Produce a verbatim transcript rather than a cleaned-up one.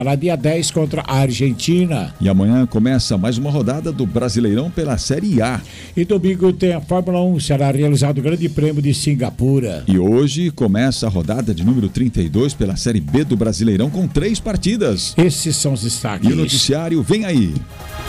Lá dia dez contra a Argentina. E amanhã começa mais uma rodada do Brasileirão pela Série A. E domingo tem a Fórmula um, será realizado o Grande Prêmio de Singapura. E hoje começa a rodada de número trinta e dois pela Série B do Brasileirão com três partidas. Esses são os destaques. E o noticiário vem aí.